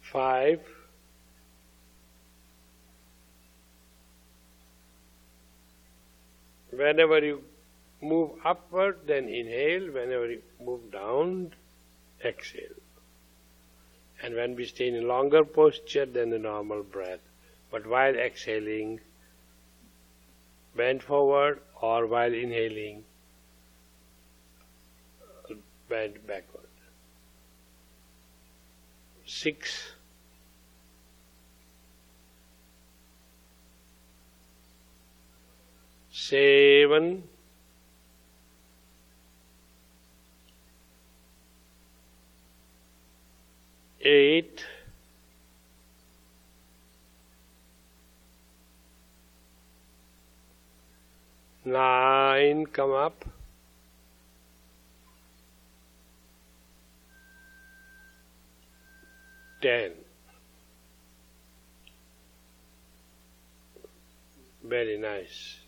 5, whenever you move upward, then inhale. Whenever you move down, exhale. And when we stay in a longer posture, then the normal breath. But while exhaling, bend forward, or while inhaling, bend backward. 6, 7, 8, 9, come up, 10. Very nice.